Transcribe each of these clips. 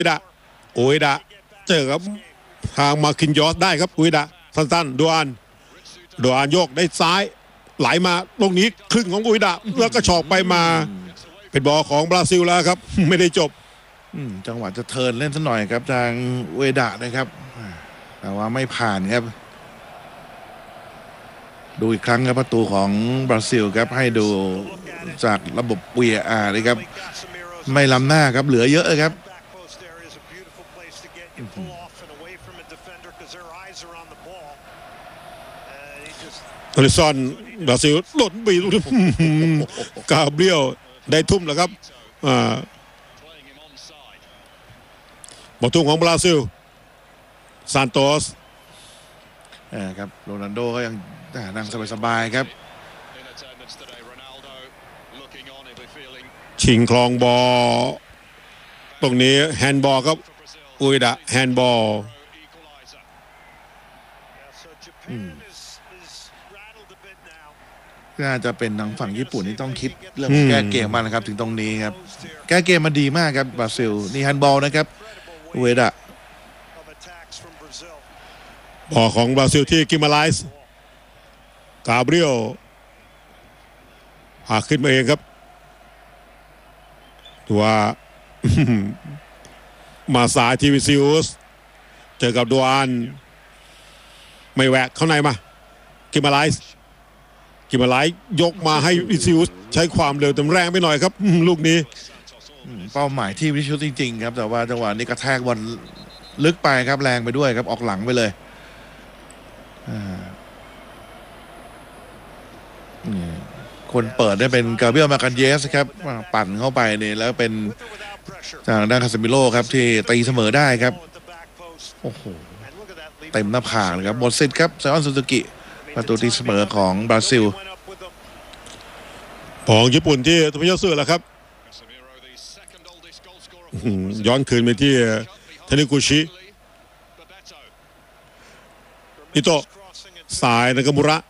ดะโอเอดะเจอครับทางมาคินยอสได้ครับโอเอดะสั้นๆดวานโยกได้ซ้ายไหลมาตรงนี้ครึ่งของโอเอดะแล้วก็ฉอกไปมาเป็นบอลของบราซิลแล้วครับไม่ได้จบจังหวะจะเทิร์นเล่นสักหน่อยครับทางโอเอดะนะครับแต่ว่าไม่ผ่านครับดูอีกครั้งครับประตูของบราซิลครับให้ดูจากระบบ VAR เลยครับไม่ล้ำหน้าครับเหลือเยอะเลยครับอลิซอนบราซิลหล่นบีกาเบรียลได้ทุ่มแล้วครับบอลทุ่งของบราซิลซานโตสครับโรนัลโดก็ยังนั่งสบายๆครับชิงคลองบอลตรงนี้แฮนด์บอลครับอุยดะแฮนด์บอลน่าจะเป็นทางฝั่งญี่ปุ่นที่ต้องคิดเรื่องแก้เกมมานะครับถึงตรงนี้ครับแก้เกมมาดีมากครับบราซิลนี่แฮนด์บอลนะครับอุยดะบอลของบราซิลที่กิมาไลส์กาเบรียลหาขึ้นมาเองครับตัวมาสายทีวิซิอุสเจอกับดวานไม่แหวกเข้าในมากิมาไลส์ยกมาให้วิซิอุสใช้ความเร็วเต็มแรงไปหน่อยครับลูกนี้เป้าหมายที่วิชิตจริงๆครับแต่ว่าจังหวะนี้กระแทกบอลลึกไปครับแรงไปด้วยครับออกหลังไปเลยคนเปิดได้เป็นกาเบรียลมากันเยสครับปั่นเข้าไปนี่แล้วเป็นทางด้านคาเซมิโร่ครับที่ตีเสมอได้ครับโอ้โหเต็มหน้าผากเลยครับหมดสิทธิ์ครับไซออนซูซูกิประตูตีเสมอของบราซิลของญี่ปุ่นที่ทำยอดเสือแล้วครับย้อนคืนไปที่เทนิกุชิอิโตะสายนากามุระ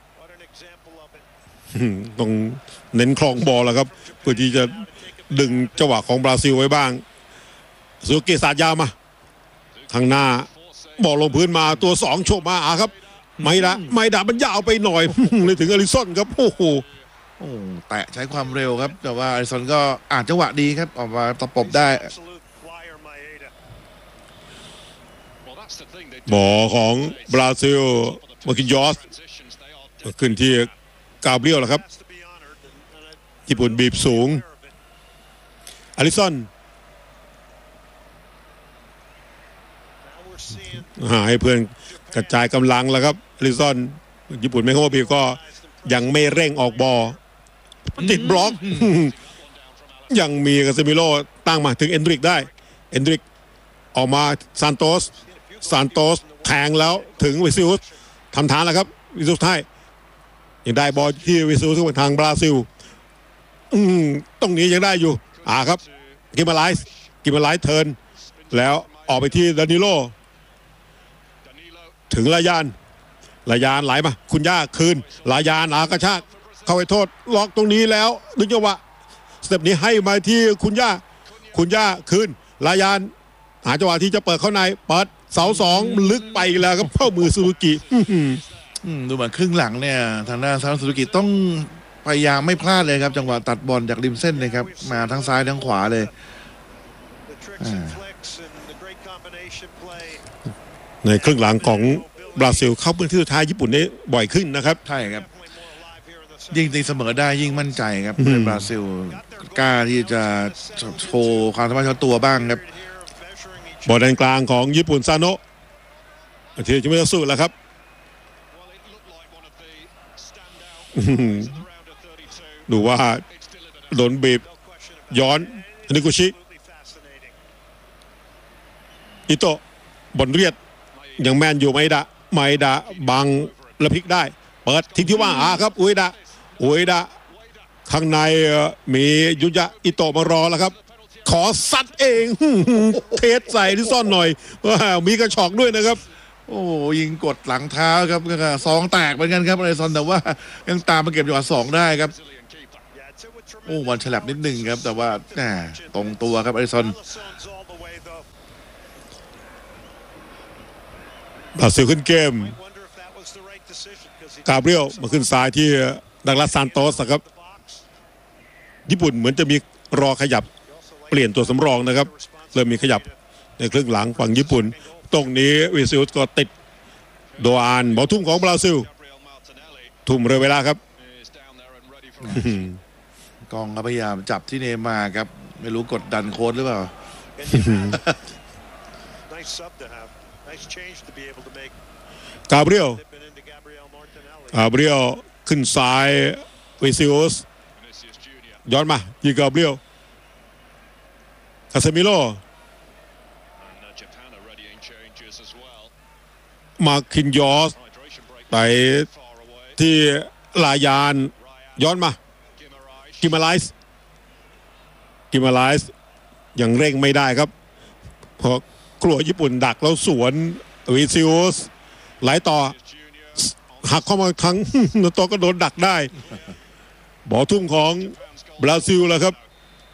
ต้องเน้นคลองบอลแล้วครับเพื่อที่จะดึงจังหวะของบราซิลไว้บ้างซูเกะสาดยามาทางหน้าบอลลงพื้นมาตัว2โฉบมาครับไม่ดามันยาวไปหน่อยเลยถึงอลิซอนครับโอ้โหแตะใช้ความเร็วครับแต่ว่าอลิซอนก็อ่านจังหวะดีครับออกมาตะปบได้บอลของบราซิลมาคินยอสขึ้นที่กาเบรียลแล้วครับญี่ปุ่นบีบสูงอลิซอนให้เพื่อนกระจายกำลังแล้วครับอลิซอนญี่ปุ่นไม่เข้าบีบก็ยังไม่เร่งออกบอลติดบล็อกยังมีคาเซมิโร่ตั้งมาถึงเอนดริกได้เอนดริกออกมาซานโตสแทงแล้วถึงวิซิอุสทำฐานแล้วครับวิซิอุสให้ยังได้บอลที่วิซิอุสทางบราซิลตรงนี้ยังได้อยู่ครับกิมาไลส์เทิร์นแล้วออกไปที่ดานิโลถึงลายานไหลมาคุณย่าคืนลายานกระชากเข้าไปโทษล็อกตรงนี้แล้วดึงจังหวะสเต็ปนี้ให้มาที่คุณย่าคืนลายานหาจังหวะที่จะเปิดเข้าในเปิดเสา2ลึกไปแล้วครับเข้ามือซูซูกิดูเหมือนครึ่งหลังเนี่ยทางด้านซานซูซูกิต้องพยายามไม่พลาดเลยครับจังหวะตัดบอลจากริมเส้นเลยครับมาทั้งซ้ายทั้งขวาเลยในครึ่งหลังของบราซิลเข้าพื้นที่สุดท้ายญี่ปุ่นได้บ่อยขึ้นนะครับใช่ครับยิ่งตีเสมอได้ยิ่งมั่นใจครับในบราซิลกล้าที่จะโชว์ความสามารถเฉพาะตัวบ้างครับบอลด้านกลางของญี่ปุ่นซาโนะที่จะไม่สู้แล้วครับดูว่าโดนบีบย้อนนิกุชิอิโตะบอลเรียดยังแมนอยู่ไม่ดะบังและพลิกได้เปิดทิ้งที่ว่างครับอุยดะข้างในมียุยะอิโตะมารอแล้วครับขอซัดเองเทสใส่ที่ซ่อนหน่อยมีกระชอกด้วยนะครับโอ้ยิงกดหลังเท้าครับซองแตกเหมือนกันครับอลิซอนแต่ว่ายังตามมาเก็บจังหวะ2ได้ครับโอ้บอลฉลับนิดนึงครับแต่ว่าตรงตัวครับอลิซอนบราซิลขึ้นเกมกาเบรียลมาขึ้นซ้ายที่ดักลาสซานโตสครับญี่ปุ่นเหมือนจะมีรอขยับเปลี่ยนตัวสำรองนะครับเริ่มมีขยับในครึ่งหลังฝั่งญี่ปุ่นตรงนี้วิซิลก็ติดโดอานบอลทุ่มของบราซิลทุ่มเร็วเวลาครับกองก็พยายามจับที่เนมาร์ครับไม่รู้กดดันโค้ชหรือเปล่ากาเบรียลขึ้นซ้ายวิซิอุสย้อนมายิงกาเบรียลคาเซมิโลมาคินยอสไปที่ลายานย้อนมากิมาไลส์ยังเร่งไม่ได้ครับเพราะกลัวญี่ปุ่นดักแล้วสวนวิซิอุสไหลต่อหักเข้ามาทั้งตัวก็โดนดักได้บอลทุ่มของบราซิลแล้วครับ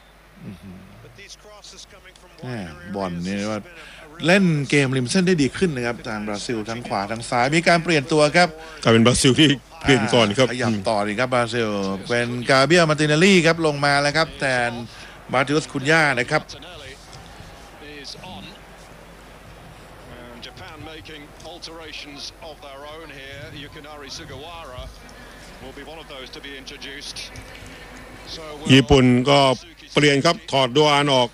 บอลนี่ว่าเล่นเกมริมเส้นได้ดีขึ้นนะครับทางบราซิลทั้งขวาทั้งซ้ายมีการเปลี่ยนตัวครับกลายเป็นบราซิลที่เปลี่ยนก่อนครับขยับต่อดีครับบราซิลเป็นกาเบียลมาติเนลลี่ครับลงมาแล้วครับแทนมาติอุสคุนย่านะครับญี่ปุ่นก็เปลี่ยนครับถอดโดอานออก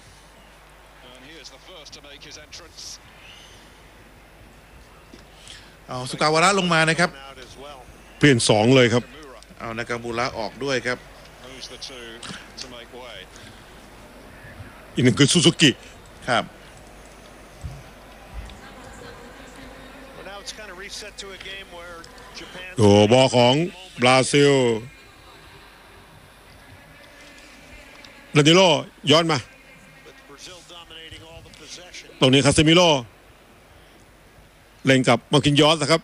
เอาสุกาวาระลงมานะครับเปลี่ยน2เลยครับเอานากามูระออกด้วยครับอีกหนึ่งคือซูซูกิครับโอ้บอลของบราซิลลาดิโลย้อนมาตรงนี้คาเซมิโลเล่นกับมาคินยอสนะครับ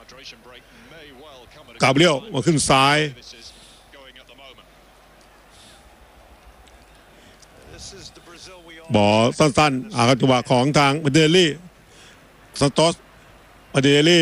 กาเบรียลมาขึ้นซ้ายบอลสั้นๆจังหวะของทางมาเดลลี่ซานโตสมาเดลลี่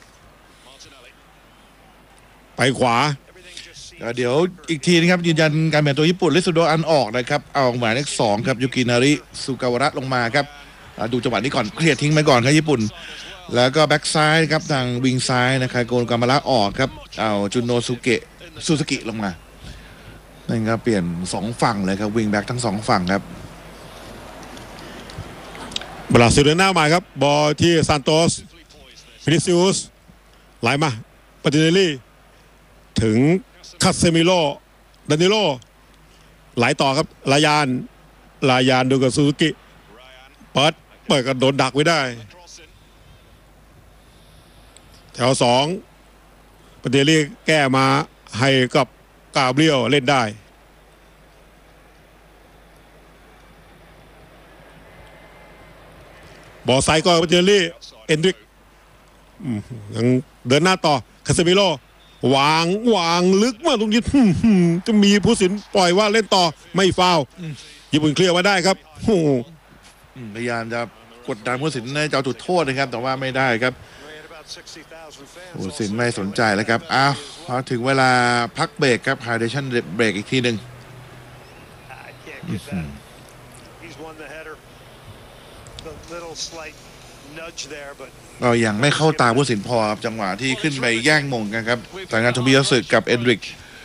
ไปขวาเดี๋ยวอีกทีนะครับยืนยันการเปลี่ยนตัวญี่ปุ่นลิซูโดอันออกนะครับเอาหมายเลข2ครับยูกินาริสุกาวาระลงมาครับดูจังหวะนี้ก่อนเคลียร์ทิ้งไปก่อนครับญี่ปุ่นแล้วก็แบ็กซ้ายครับทางวิงซ้ายนะครับโกนกามาระออกครับเอาจุนโนซูซูกิลงมานั่นก็เปลี่ยน2ฝั่งเลยครับวิงแบ็กทั้ง2ฝั่งครับบราซิลเดินหน้ามาครับบอลที่ซานโตสวินิซิอุสไหลมาปาติเนลลี่ถึงคาเซมิโลดานิโลไหลต่อครับลายานดูกับซูซูกิเปิดกันโดนดักไว้ได้แถว2ปาติเนลลี่แก้มาให้กับกาเบรียลเล่นได้บอลไซด์ก็ปาติเนลลี่เอนดริกยังเดินหน้าต่อคาเซมิโลวางลึกมากตรงนี้จะมีผู้สินปล่อยว่าเล่นต่อไม่ฟาวญี่ปุ่นเคลียร์มาได้ครับพยายามจะกดดันผู้สินในเจ้าจุดโทษนะครับแต่ว่าไม่ได้ครับผู้สินไม่สนใจแล้วครับอ้าวพอถึงเวลาพักเบรกครับไฮเดชั่นเบรกอีกทีหนึ่งเรายังไม่เข้าตาผู้สินพอครับจังหวะที่ขึ้นไปแย่งมงกันครับทางงานทบิยาสึกับเอนดริก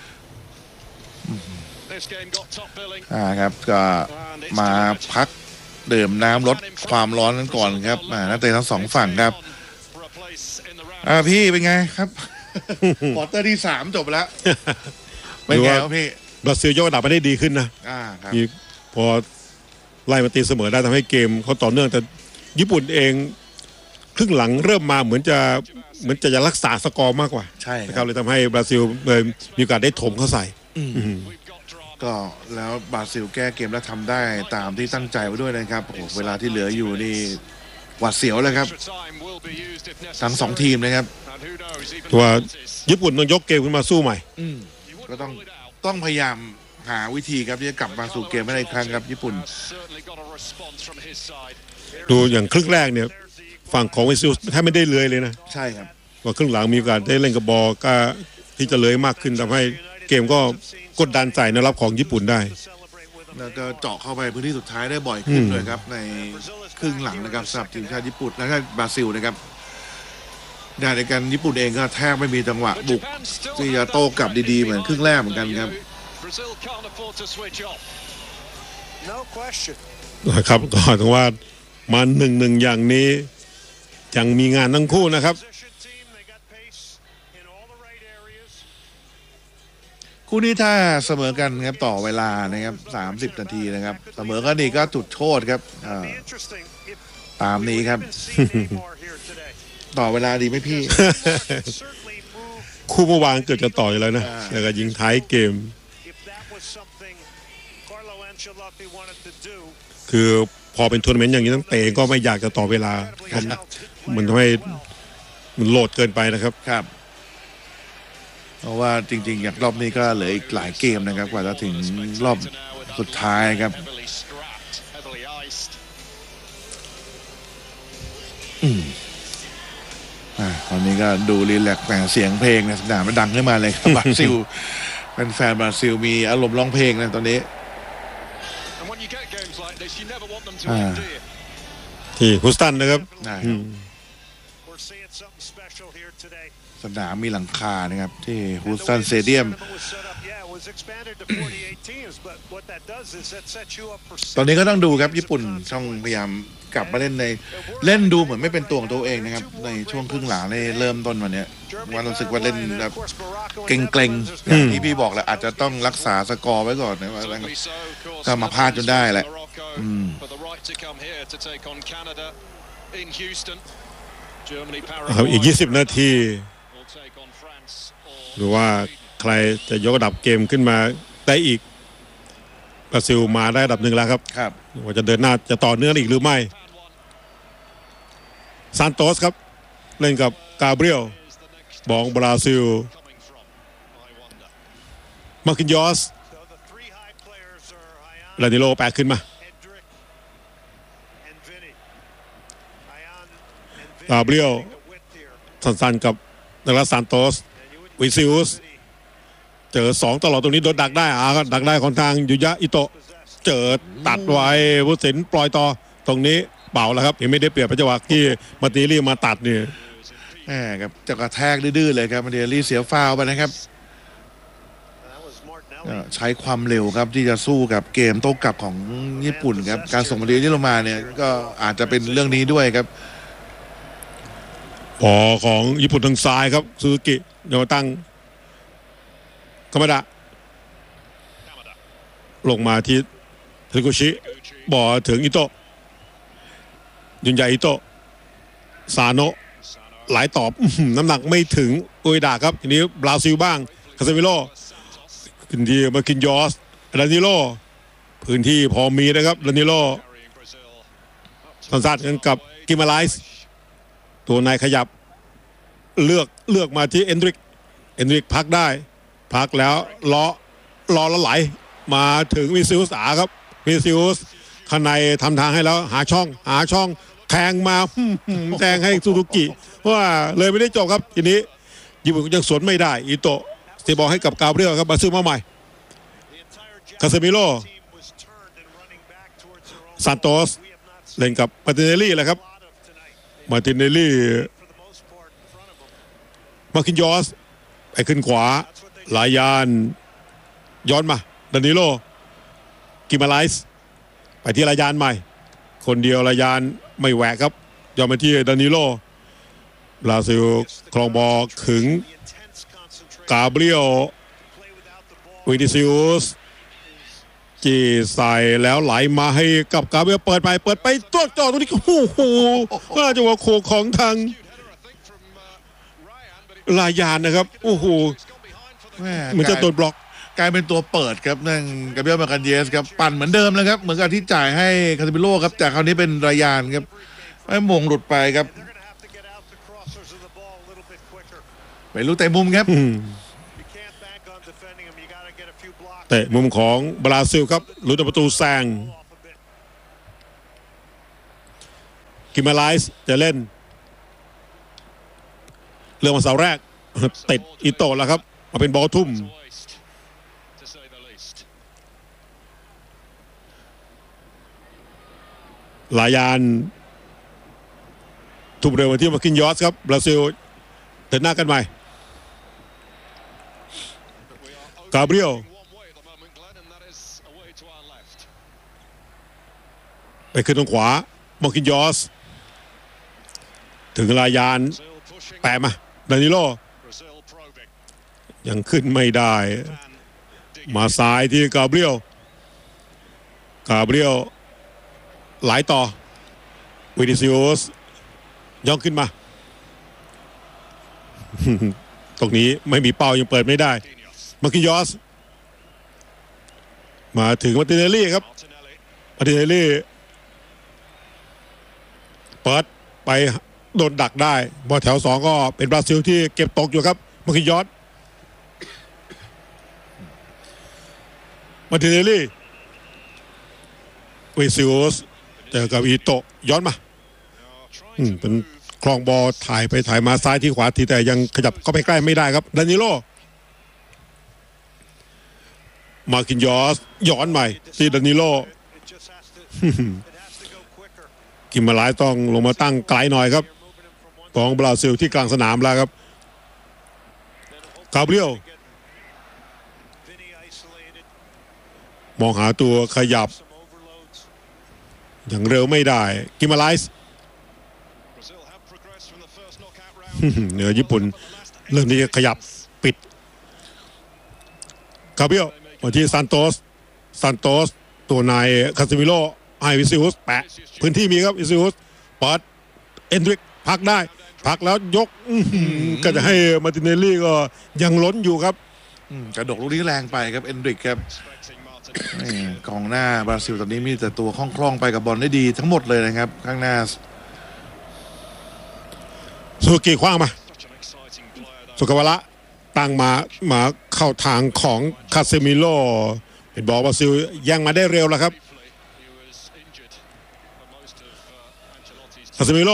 ครับก็มาพักดื่มน้ำลดความร้อนกันก่อนครับนักเตะทั้ง2ฝั่งครับพี่เป็นไงครับควอเตอร์ที่3จบแล้วเป็นไงครับพี่บราซิลยกระดับมาได้ดีขึ้นนะครับพอไล่มาตีเสมอได้ทำให้เกมเขาต่อเนื่องแต่ญี่ปุ่นเองครึ่งหลังเริ่มมาเหมือนจะรักษาสกอร์มากกว่าใช่ครับเลยทำให้บราซิลมีโอกาสได้ถมเข้าใส่ก็แล้วบราซิลแก้เกมแล้วทำได้ตามที่ตั้งใจไว้ด้วยนะครับโอ้เวลาที่เหลืออยู่นี่หวาดเสียวเลยครับทั้ง2ทีมนะครับตัวญี่ปุ่นต้องยกเกมขึ้นมาสู้ใหม่ก็ต้องพยายามหาวิธีครับที่จะกลับมาสู่เกมได้อีกครั้งครับญี่ปุ่นดูอย่างครึ่งแรกเนี่ยฝั่งของเวซิลแทบไม่ได้เลื้อยเลยนะใช่ครับว่าครึ่งหลังมีโอกาสได้เล่นกับบอลก็ที่จะเลื้อยมากขึ้นทำให้เกมก็กดดันใส่แนวรับของญี่ปุ่นได้แล้วก็เจาะเข้าไปพื้นที่สุดท้ายได้บ่อยขึ้นเลยครับในครึ่งหลังนะครับสำหรับทีมชาติญี่ปุ่นและก็บราซิลนะครับในการญี่ปุ่นเองก็แทบไม่มีจังหวะบุกที่จะโต้กลับดีๆเหมือนครึ่งแรกเหมือนกันครับนะครับก็ถือว่ามา1-1อย่างนี้ยังมีงานทั้งคู่นะครับคู่นี้ถ้าเสมอกันครับต่อเวลานะครับ30 นาทีนะครับเสมอกันนี่ก็จุดโทษครับตามนี้ครับ ต่อเวลาดีไหมพี่คู่เมื่อวานเกิดจะต่ออยู่แล้วนะแล้วก็ยิงท้ายเกมคือพอเป็นทัวร์นาเมนต์อย่างนี้ตั้งเตะก็ไม่อยากจะต่อเวลามันทำให้มันโหลดเกินไปนะครับครับเพราะว่าจริงๆอย่างรอบนี้ก็เหลืออีกหลายเกมนะครับกว่าจะถึงรอบสุดท้ายครับตอนนี้ก็ดูรีแลกซ์แต่เสียงเพลงในสนามมันดังขึ้นมาเลยครับบราซิลเป็นแฟนบราซิลมีอารมณ์ร้องเพลงนะตอนนี้ที่ฮูสตันนะครับสนามมีหลังคานะครับที่ฮูสตันสเตเดียมตอนนี้ก็ต้องดูครับญี่ปุ่นต้องพยายามกลับมาเล่นดูเหมือนไม่เป็นตัวของตัวเองนะครับในช่วงครึ่งหลังในเริ่มต้นวันนี้ว่ารู้สึกว่าเล่นแบบเกรงๆอย่างที่พี่บอกแหละอาจจะต้องรักษาสกอร์ไว้ก่อนนะว่าก็มาพลาดจนได้แหละอีก20 นาทีหรือว่าใครจะยกระดับเกมขึ้นมาได้อีกบราซิลมาได้ระดับหนึ่งแล้วครับว่าจะเดินหน้าจะต่อเนื่องอีกหรือไม่ซานโตสครับเล่นกับกาเบรียลบองบราซิลมาร์คินยอสลานิโลแปะขึ้นมากาเบรียลสั้นๆกับนักรักซานโตสวิซิอุสเจอ2ตลอดตรงนี้โดนดักได้ก็ดักได้ของทางยูยะอิโตะเจอตัดไว้ผู้สินปล่อยต่อตรงนี้เป่าแล้วครับยังไม่ได้เปรียบจังหวะที่มาติลี่มาตัดนี่ครับจะกระแทกดื้อๆเลยครับมาติลี่เสียฟาวไปนะครับใช้ความเร็วครับที่จะสู้กับเกมโต้กลับของญี่ปุ่นครับการส่งมาติลี่ลงมาเนี่ยก็อาจจะเป็นเรื่องนี้ด้วยครับพอของญี่ปุ่นทางซ้ายครับซูซูกิโยตั้งคามาดะลงมาที่เทกุชิบอลถึงอิโตะยุนยาอิโตะซาโนะหลายตอบน้ำหนักไม่ถึงอุยดาครับทีนี้บราซิลบ้างคาเซมิโลขึ้นที่มาคินยอสดานิโลพื้นที่พอมีนะครับดานิโลสั้นๆกันกับกิมาไลส์ตัวนายขยับเลือกมาที่เอนดริกพักได้พักแล้วล้อแล้วไหลมาถึงวิซิอุสครับวิซิอุสข้างในทำทางให้แล้วหาช่องแทงมาแทงให้ซูซูกิว่าเลยไม่ได้จบครับทีนี้ญี่ปุ่นยังสวนไม่ได้อิโตะสตีบอลให้กับกาเบรียลครับมาซื้อมาใหม่คาเซมิโลซานโตสเล่นกับมาติเนลลี่แหละครับมาติเนลลี่มาคินยอสไปขึ้นขวาลายานย้อนมาดานิโลกิมาไลส์ไปที่ลายานใหม่คนเดียวลายานไม่แหวกครับย้อนมาที่ดานิโลบราซิลครองบอลขึงกาเบรียลวินิซิอุสจีใส่แล้วไหลมาให้กับกาเบรียลเปิดไปตัวจ่อตรงนี้โอ้โหน่าจะว่าโคของทางลายานนะครับโอ้โหเหมือนจะโดนบล็อกกลายเป็นตัวเปิดครับนั่งกาเบรียลมากันเยสครับปั่นเหมือนเดิมเลยครับเหมือนกับที่จ่ายให้คาซิมิโลครับแต่คราวนี้เป็นลายานครับไม่มงหลุดไปครับไปลูกเตะมุมครับเตะมุมของบราซิลครับลุ้นประตูแซงกิมาไลส์จะเล่นเรื่องวันเสาร์แรกติดอิโตะแล้วครับมาเป็นบอลทุ่มลายานทุ่มเร็วมาที่มาคินยอสครับบราซิลเดินหน้ากันใหม่กาเบรียลไปขึ้นตรงขวามาคินยอสถึงลายานแปะมาดานิโลยังขึ้นไม่ได้มาซ้ายที่กาเบรียลไหลต่อวินิซิอุสย่องขึ้นมา ตรงนี้ไม่มีเป้ายังเปิดไม่ได้มาคินยอสมาถึงมาร์ติเนลลี่ครับมาร์ติเนลลี่เปิดไปโดนดักได้บอลแถว2ก็เป็นบราซิลที่เก็บตกอยู่ครับมาคินยอสมาร์ติเนลลี่วินิซิอุสเจอกับอิโตะย้อนมาเป็นคลองบอลถ่ายไปถ่ายมาซ้ายที่ขวาทีแต่ยังขยับเข้าไปใกล้ไม่ได้ครับดานิโลมาคินยอสย้อนใหม่ที่ดานิโลกิมมาไลส์ต้องลงมาตั้งไกลหน่อยครับของบราซิลที่กลางสนามแล้วครับกาเบรียลมองหาตัวขยับอย่างเร็วไม่ได้กิมมาไลส์เหนือญี่ปุ่นเริ่มที่จะขยับปิดกาเบรียลมาที่ซานโตสตัวนายคาซิมิโลไอวิซิอุสแปะพื้นที่มีครับวิซิอุสเปิดเอนดริกพักได้พักแล้วยกก็จะให้มาร์ติเนลลี่ก็ยังล้นอยู่ครับกระดกลูกนี้แรงไปครับเอนดริกครับกองหน้าบราซิลตอนนี้มีแต่ตัวคล่องๆไปกับบอลได้ดีทั้งหมดเลยนะครับข้างหน้าสุกิคว้างมาสุกวาระตั้งมาเข้าทางของคาเซมิโลเป็นบอลบราซิลแย่งมาได้เร็วแล้วครับคาเซมิโล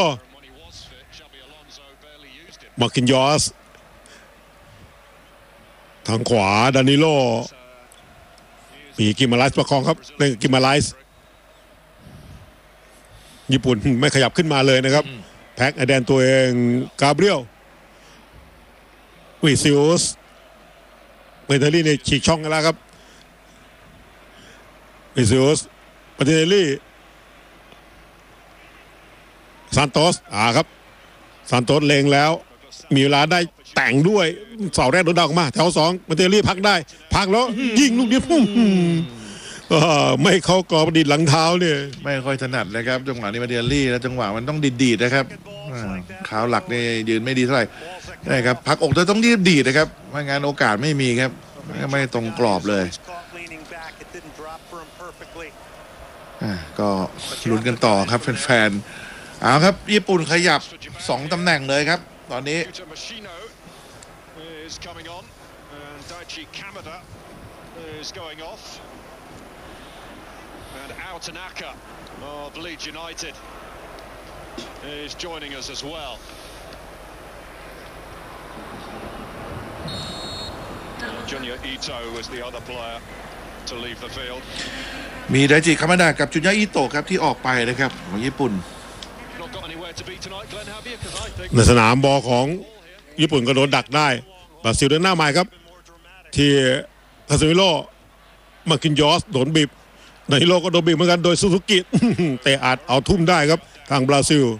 มาคินยอสทางขวาดานิโลมีกิมาไลส์ประคองครับเล่นกิมาไลส์ญี่ปุ่นไม่ขยับขึ้นมาเลยนะครับแพ็กไอแดนตัวเองกาเบรียลวิซิอุสเมเทลลี่เนี่ยฉีกช่องกันแล้วครับวิซิอุสเมเทลลี่ซานโตสครับซานโตสเลงแล้วมีเวลาได้แต่งด้วยเสาแรกโดนดักมาแถว2เมเทลลี่พักได้พักแล้วยิงลูกนี้ไม่เข้ากรอบดิดหลังเท้าเนี่ยไม่ค่อยถนัดนะครับจังหวะนี้มาเดลลี่แล้วจังหวะมันต้องดีดนะครับขาหลักนี่ยืนไม่ดีเท่าไหร่นะครับพักอกจะต้องรีบดีดนะครับไม่งั้นโอกาสไม่มีครับไม่ตรงกรอบเลยก็ลุ้นกันต่อครับแฟนๆเอาครับญี่ปุ่นขยับ2ตำแหน่งเลยครับตอนนี้ Tanaka of Leeds United is joining us as well. Junya Ito was the other player to leave the field. มีไดจิคามาดะกับจุนยะอิโตะครับที่ออกไปนะครับของญี่ปุ่นในสนามบอลของญี่ปุ่นก็โดนดักได้บราซิลเดินหน้าใหม่ครับที่คาซิมิโลมาคินยอสโดนบีบในโลกก็โดนบีบเหมือนกันโดยซูซูกิแต่อาจเอาทุ่มได้ครับทางบราซิล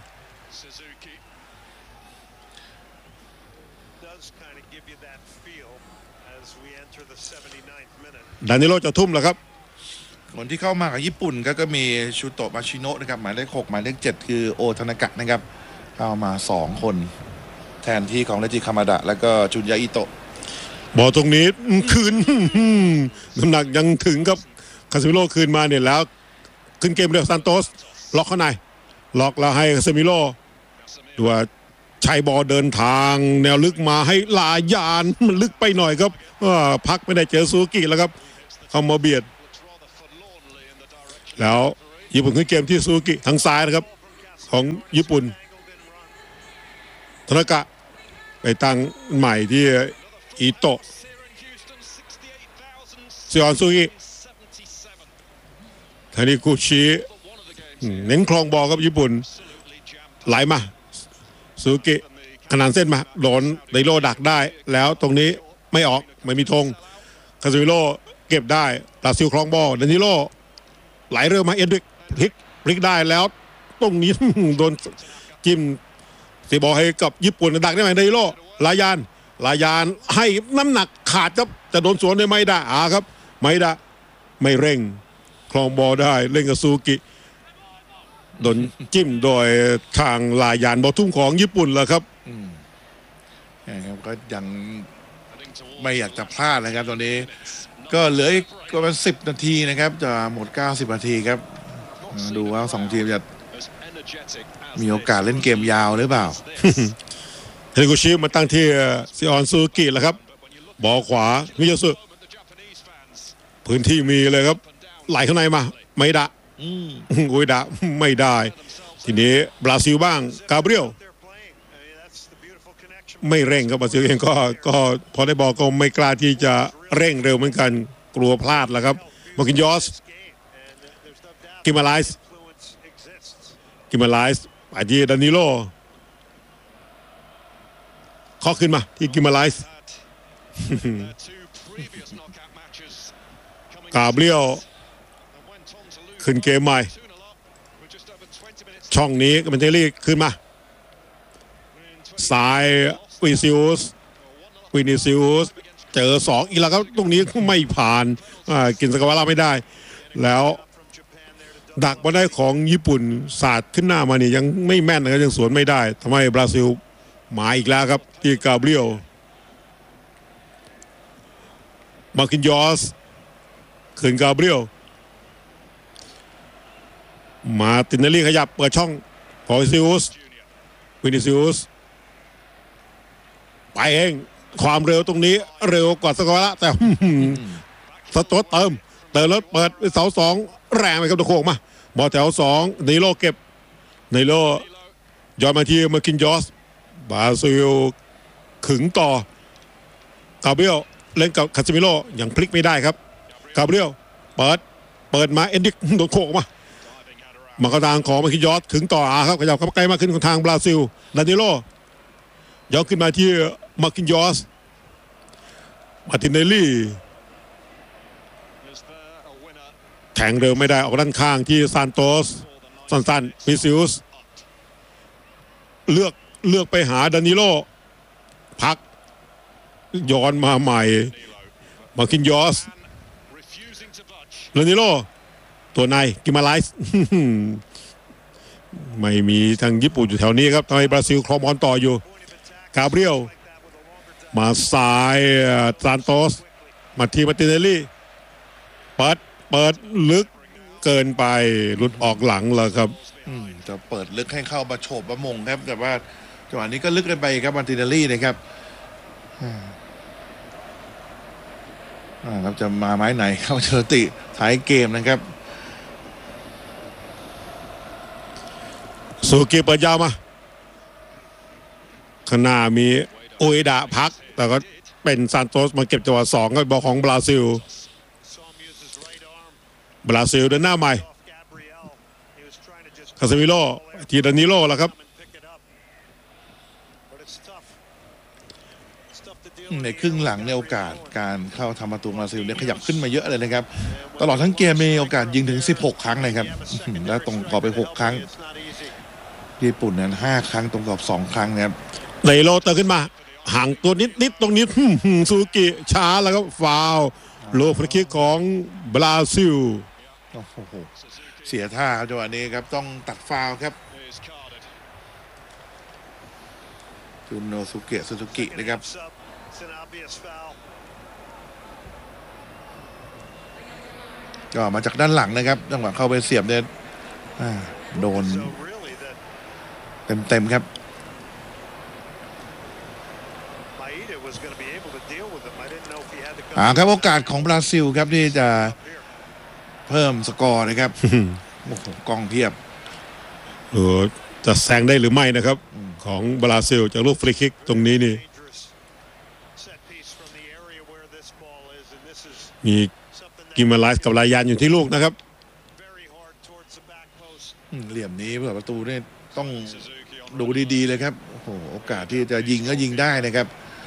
ดานิโลจะทุ่มแล้วครับคนที่เข้ามากับญี่ปุ่นก็มีชูโตะมาชิโนะนะครับหมายเลข6หมายเลข7คือโอทานากะนะครับเข้ามา2คนแทนที่ของเรจิคามาดะแล้วก็จุนยาอิโตะบอลตรงนี้คืนน้ำหนักยังถึงครับคาซิมิโลคืนมาเนี่ยแล้วขึ้นเกมเรียกซานโตสล็อกข้างในล็อกแล้วให้คาซิมิโลดูว่าใช้บอลเดินทางแนวลึกมาให้ลายานมันลึกไปหน่อยครับพักไม่ได้เจอซูกิแล้วครับเข้ามาเบียดแล้วญี่ปุ่นขึ้นเกมที่ซูกิทางซ้ายนะครับคของญี่ปุ่นธนากะไปตั้งใหม่ที่อิโตะซิออนซุกิทานิกุชิเน้นคลองบอลครับญี่ปุ่นไหลมาซูกิขนานเส้นมาโดนไดโรดักได้แล้วตรงนี้ไม่ออกไม่มีธงคาซิมิโร่เก็บได้บราซิลคลองบอลดานิโลไหลเร็วมาเอ็นดิกพลิกได้แล้วตรงนี้ โดนจิ้มตีบอลให้กับญี่ปุ่นดักได้ไหมไดโรลายานให้น้ำหนักขาดครับจะโดนสวนด้วยไม่ได้ครับไม่ได้ไม่เร่งคลองบอลได้เล่นกับซูกิโดนจิ้มโดยทางลายานบอลทุ่มของญี่ปุ่นแล้วครับครับก็ยังไม่อยากจะพลาดนะครับตอนนี้ก็เหลืออีกประมาณ10 นาทีนะครับจะหมด90 นาทีครับดูว่า2 ทีมจะมีโอกาสเล่นเกมยาวหรือเปล่าเทนิกุชิมาตั้งที่ซิออนซูกิแล้วครับบอลขวามิยาสึพื้นที่มีเลยครับไหลข้างในมาไม่ได้อุยดะไม่ได้ทีนี้บราซิลบ้างกาเบรียลไม่เร่งครับบราซิลเองก็พอได้บอลก็ไม่กล้าที่จะเร่งเร็วเหมือนกันกลัวพลาดแล้วครับมากินยอสกิมาไลส์ไปที่ดานิโลข้อขึ้นมาที่กิมาไลส์กาเบรียลขึ้นเกมใหม่ช่องนี้ก็เป็นเทลี่ขึ้นมาซ้ายวินิซิอุสเจอ2อีกแล้วครับตรงนี้ไม่ผ่านกินสกาวาร่าไม่ได้แล้วดักมาได้ของญี่ปุ่นสาดขึ้นหน้ามานี่ยังไม่แม่นนะครับยังสวนไม่ได้ทำให้บราซิลมาอีกแล้วครับที่กาเบรียลมาคินยอสขึ้นกาเบรียลมาตินเนลลี่ขยับเปิดช่องพอวินิซิอุสไปเองความเร็วตรงนี้เร็วกว่าสกอร์ละแต่สต๊อตเติมแล้วเปิดเสา2แรงไปครับตะโขกมาบอลแถว2ไนโลเก็บไนโลย้อนมาที่มาคินยอสบราซิลขึงต่อกาเบรียลเล่นกับคาซิมิโร่ยังพลิกไม่ได้ครับกาเบรียลเปิดมาเอ็นดิกโดนโขกมาเข้าทางของมาคินยอสขึงต่อครับขยับเข้าใกล้มากขึ้นของทางบราซิลดานิโลย้อนขึ้นมาที่มาคินยอสมาตินเนลลี่แข่งเร็วไม่ได้ออกด้านข้างที่ซานโตสสั้นๆมิซิอุสเลือกไปหาดานิโลพักย้อนมาใหม่มาคินยอสดานิโลตัวในกิมาไลส์ไม่มีทางญี่ปุ่นอยู่แถวนี้ครับทำไมบราซิลครองบอลต่ออยู่กาเบรียลมาซ้ายซานโตสมาทีมาตินเนลลี่เปิดลึกเกินไปหลุดออกหลังแล้วครับจะเปิดลึกให้เข้ามาโฉบประมงครับแต่ว่าจังหวะนี้ก็ลึกเกินไปครับมาตินเนลลี่นะครับครับจะมาไม้ไหนเข้าเชอติท้ายเกมนะครับซูกิเปิดยาวมาข้างหน้ามีอุยดะพักแต่ก็เป็นซานโตสมาเก็บจังหวะ2กับบอลของบราซิลเดินหน้าใหม่คาซิมิโร่ทีดานิโลแล้วครับในครึ่งหลังในโอกาสการเข้าทำประตูบราซิลเนี่ยขยับขึ้นมาเยอะเลยนะครับตลอดทั้งเกมมีโอกาสยิงถึง16 ครั้งเลยครับแล้วตรงกรอบไป6 ครั้งญี่ปุ่นนั้น5 ครั้งตรงกรอบ2 ครั้งนะครับไดโรเติมขึ้นมาห่างตัวนิดตรงนี้ซูกิช้าแล้วก็ฟาวโลฟรีคิกของบราซิลโอ้โหเสียท่าจังหวะนี้ครับต้องตัดฟาวครับจุนโนสุเกะซูซูกินะครับก็มาจากด้านหลังนะครับจังหวะเข้าไปเสียบเนี่ยโดนเต็มครับครับโอกาสของบราซิลครับที่จะเพิ่มสกอร์นะครับโอ้โหกองเพียบจะแซงได้หรือไม่นะครับของบราซิลจากลูกฟรีคิกตรงนี้นี่มีกิมาไลส์กับลายานอยู่ที่ลูกนะครับเหลี่ยมนี้เพื่อประตูเนี่ยต้องดูดีๆเลยครับโอ้โหโอกาสที่จะยิงก็ยิงได้นะครับ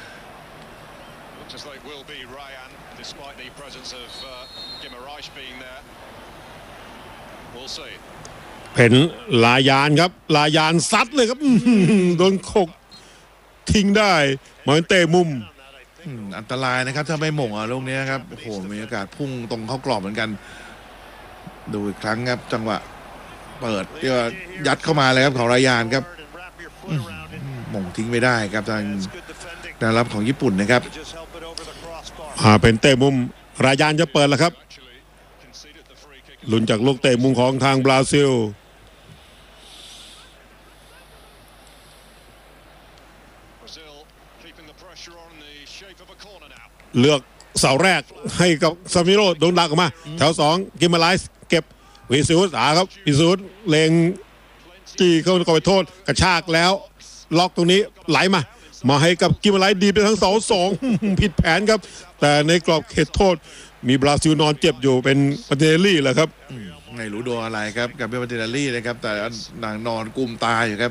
เป็นลายานครับลายานซัดเลยครับโดนขกทิ้งได้มาเป็นเตะมุมอันตรายนะครับถ้าไม่หม่งลูกนี้ครับโอ้โหมีโอกาสพุ่งตรงเข้ากรอบเหมือนกันดูอีกครั้งครับจังหวะเปิดที่ยัดเข้ามาเลยครับของรายานครับหม่งทิ้งไม่ได้ครับทางด้านรับของญี่ปุ่นนะครับเป็นเตะมุมรายานจะเปิดแล้วครับลุ้นจากลูกเตะมุมของทางบราซิลเลือกเสาแรกให้กับซามิโร่โดนดักออกมาแถว2กิมาไลส์เก็บวิซิอุสครับวิซิอุสเล็งจี้เข้าไปโทษกระชากแล้วล็อกตรงนี้ไหลมาให้กับกิมาไลส์ดีไปทั้ง2-2ผิดแผนครับแต่ในกรอบเขตโทษมีบราซิลนอนเจ็บอยู่เป็นปาเตเล่แหละครับไม่รู้โดนอะไรครับกับเป็นปาเตเล่นะครับแต่นางนอนกุมตาอยู่ครับ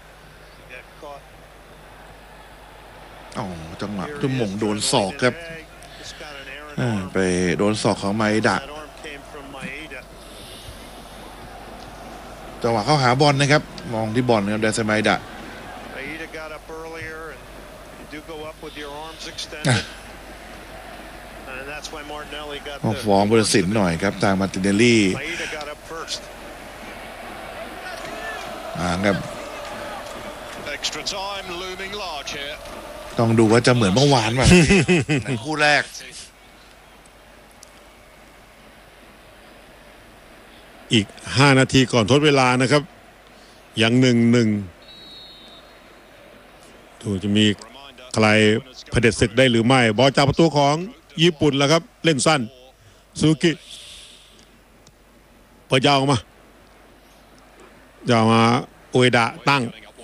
จังหวะจุ่มหม่งโดนศอกครับไปโดนศอกของไมดะจังหวะเข้าหาบอลนะครับมองที่บอลครับเดซไมดะฟ้องบริสินหน่อยครับทางมาร์ติเนลลี่ครับต้องดูว่าจะเหมือนเมื่อวานไหมในคู่แรกอีก5 นาทีก่อนทดเวลานะครับยัง1-1ดูจะมีใครเผด็จศึกได้หรือไม่บอลจากประตูของญี่ปุ่นแล้วครับเล่นสั้นซูกิเปิดยาวออกมาโอเอดะตั้ง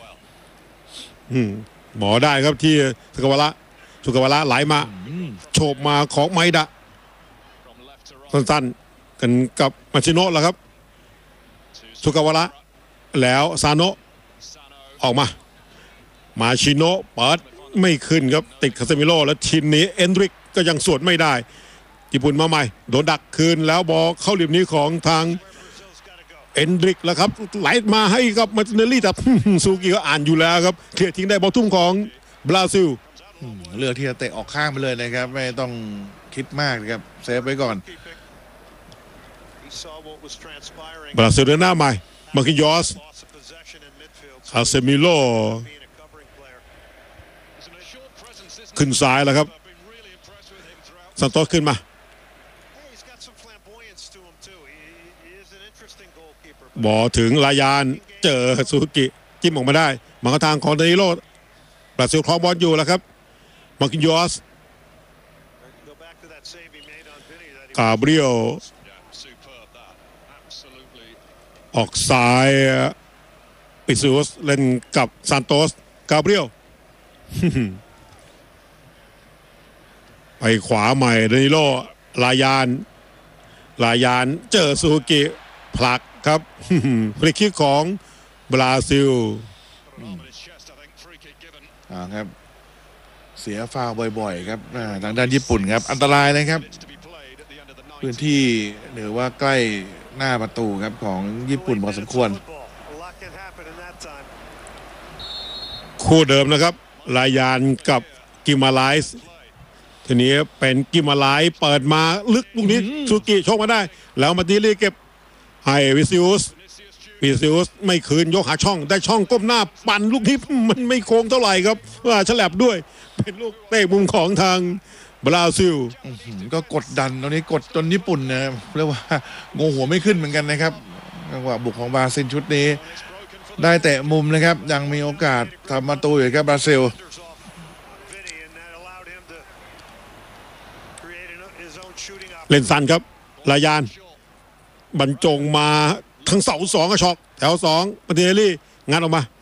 หมอได้ครับที่สุกาวาระไหลมาโฉบมาของไมดะสั้นๆกันกับมาชิโนะแล้วครับสุกาวาระแล้วซาโนะออกมาชิโนะเปิดไม่ขึ้นครับติดคาเซมิโร่แล้วทีมนี้เอนดริกก็ยังสวนไม่ได้ญี่ปุ่นมาใหม่โดนดักคืนแล้วบอลเข้าเหลี่ยมนี้ของทางเอนดริกแล้วครับไหลมาให้กับมาร์ติเนลลี่แต่ซูกิก็อ่านอยู่แล้วครับเคลียร์ทิ้งได้บอลทุ่มของบราซิลเลือกที่จะเตะออกข้างไปเลยนะครับไม่ต้องคิดมากนะครับเซฟไว้ก่อนบราซิลเดินหน้าใหม่มาคิยอสคาเซมิโร่ขึ้นซ้ายแล้วครับซันโตสขึ้นมาบอลถึงลายานเจอซูกิจิ้มออกมาได้มาทางของเดนิโลบราซิลครองบอลอยู่แล้วครับมาคิยอสกาเบรียลออกซ้ายปิซูสเล่นกับซานโตสกาเบรียลไปขวาใหม่เดนิโลลายานเจอซูกิผลักครับฟรีคิกของบราซิลครับเสียฟาวบ่อยๆครับทางด้านญี่ปุ่นครับอันตรายนะครับพื้นที่หรือว่าใกล้หน้าประตูครับของญี่ปุ่นพอสมควรคู่เดิมนะครับลายานกับกิมาไลส์ทีนี้เป็นกิมาไลส์เปิดมาลึกลูกนี้ซูกิโชคมาได้แล้วมาติลีเก็บให้วิซิอุสไม่คืนยกหาช่องได้ช่องก้มหน้าปั่นลูกนี้มันไม่โค้งเท่าไหร่ครับว่าฉลับด้วยเป็นลูกเตะมุมของทางบราซิลก็กดดันตอนนี้กดจนญี่ปุ่นนะเรียกว่าโงหัวไม่ขึ้นเหมือนกันนะครับจังหวะบุกของบราซิลชุดนี้ได้เตะมุมนะครับยังมีโอกาสทำประตูอยู่ครับบราซิลเล่นสั้นครับลายานบรรจงมาทั้งเสา2ก็ช็อกแถว2มาร์ติเนลลี่งัดออกมา